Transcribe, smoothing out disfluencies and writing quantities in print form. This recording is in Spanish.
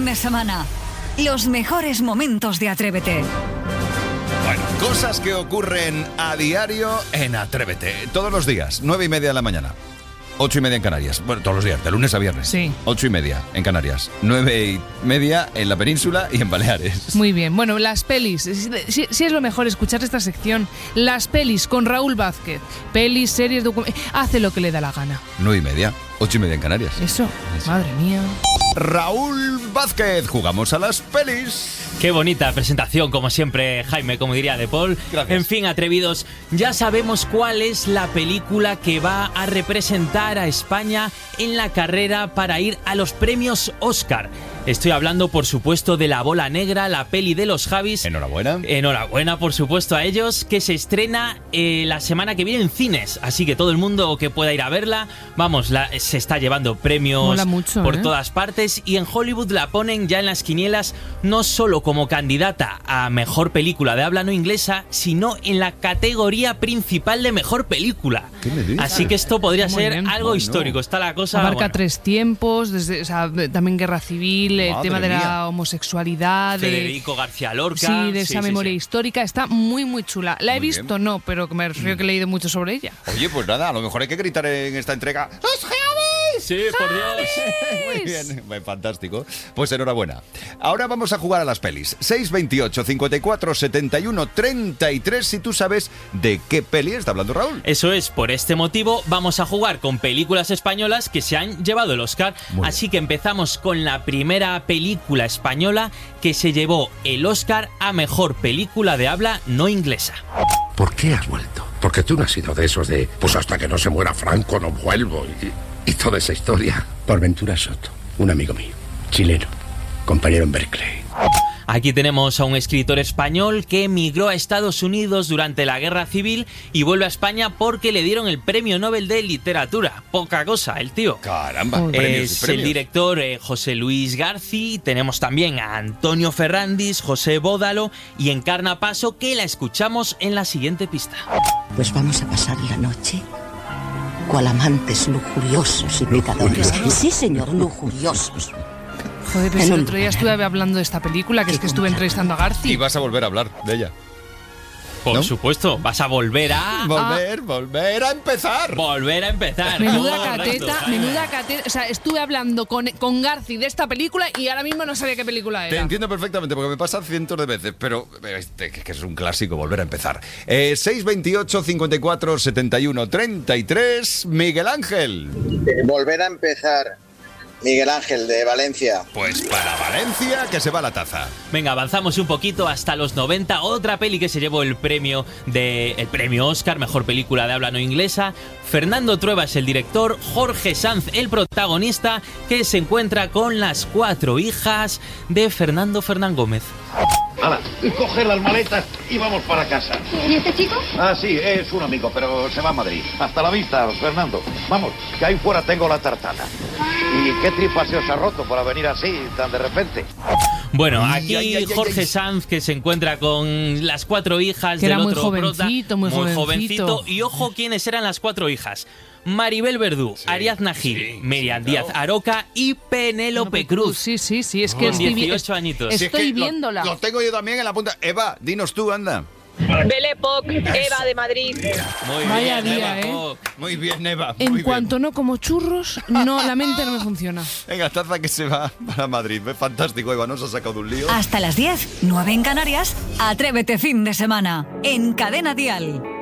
de semana. Los mejores momentos de Atrévete. Bueno, cosas que ocurren a diario en Atrévete. Todos los días, 9:30 de la mañana. 8:30 en Canarias. Bueno, todos los días, de lunes a viernes. Sí. 8:30 en Canarias. 9:30 en la península y en Baleares. Muy bien. Bueno, las pelis. Sí es lo mejor escuchar esta sección. Las pelis con Raúl Vázquez. Pelis, series, documentales. Hace lo que le da la gana. 9:30, 8:30 en Canarias. Eso. Madre mía. Raúl Vázquez, jugamos a las pelis. Qué bonita presentación, como siempre, Jaime, como diría De Paul. Gracias. En fin, atrevidos, ya sabemos cuál es la película que va a representar a España en la carrera para ir a los premios Oscar. Estoy hablando, por supuesto, de La Bola Negra, la peli de los Javis. Enhorabuena. Enhorabuena, por supuesto, a ellos, que se estrena la semana que viene en cines. Así que todo el mundo que pueda ir a verla, vamos, se está llevando premios Mola mucho, por todas partes. Y en Hollywood la ponen ya en las quinielas, no solo como candidata a mejor película de habla no inglesa, sino en la categoría principal de mejor película. ¿Qué me dices? Así que esto podría Muy ser bien. algo histórico. Está la cosa. Abarca bueno. 3 tiempos, también guerra civil, el Madre tema de mía. la homosexualidad, Federico García Lorca. sí, de esa memoria histórica. Está muy, muy chula. La he Muy visto, bien. no, pero me refiero que he leído mucho sobre ella. Oye, pues nada, a lo mejor hay que gritar en esta entrega. ¡Los Javis! Sí, por Dios. Muy bien, fantástico. Pues enhorabuena. Ahora vamos a jugar a las pelis. 628 54 71 33 si tú sabes de qué peli está hablando Raúl. Eso es, por este motivo vamos a jugar con películas españolas que se han llevado el Oscar. Muy Así que empezamos con la primera película española que se llevó el Oscar a mejor película de habla no inglesa. ¿Por qué has vuelto? Porque tú no has sido de esos de, pues hasta que no se muera Franco no vuelvo y toda esa historia. Por Ventura Soto, un amigo mío, chileno, compañero en Berkeley. Aquí tenemos a un escritor español que emigró a Estados Unidos durante la Guerra Civil y vuelve a España porque le dieron el Premio Nobel de Literatura. Poca cosa, el tío. Caramba, Joder. premios y Es premios. el director José Luis García. Tenemos también a Antonio Ferrandis, José Bódalo y Encarna Paso, que la escuchamos en la siguiente pista. Pues vamos a pasar la noche cual amantes lujuriosos y pecadores. Sí, señor, lujuriosos. Joder, pero si el otro día estuve hablando de esta película, que es que estuve entrevistando a Y García. vas a volver a hablar de ella. Por ¿No? supuesto, vas a volver a... Volver a empezar. Volver a empezar. Menuda Correcto, cateta, Jaime. menuda cateta. O sea, estuve hablando con Garci de esta película y ahora mismo no sabía qué película Te era. entiendo perfectamente porque me pasa cientos de veces, pero que es un clásico volver a empezar. 628 54 71 33 Miguel Ángel. Volver a empezar. Miguel Ángel, de Valencia. Pues para Valencia que se va la taza. Venga, avanzamos un poquito hasta los 90. Otra peli que se llevó el premio Oscar, mejor película de habla no inglesa. Fernando Trueba es el director, Jorge Sanz el protagonista, que se encuentra con las 4 hijas de Fernando Fernán Gómez. ¡Hala! Coge las maletas y vamos para casa. ¿Y este chico? Ah, sí, es un amigo, pero se va a Madrid. Hasta la vista, Fernando. Vamos, que ahí fuera tengo la tartana. ¿Y qué tripa se os ha roto para venir así, tan de repente? Bueno, Ay, aquí ay, ay, Jorge ay. Sanz, que se encuentra con las 4 hijas Que del era muy otro jovencito, muy jovencito. jovencito. Y ojo quiénes eran las 4 hijas. Maribel Verdú, Ariadna Gil, Miriam Díaz Aroca y Penélope Cruz. Sí, es que Con estoy, 18 añitos. estoy Si es que viéndola. Lo tengo yo también en la punta. Eva, dinos tú, anda. Belle Époque, Eva de Madrid. Muy Vaya bien, día, Eva ¿eh? Pop. Muy bien, Eva. En muy cuanto bien. no como churros, no, la mente no me funciona. Venga, taza que se va para Madrid. Fantástico, Eva, nos ha sacado de un lío. Hasta las 10, 9 en Canarias, Atrévete fin de semana, en Cadena Dial.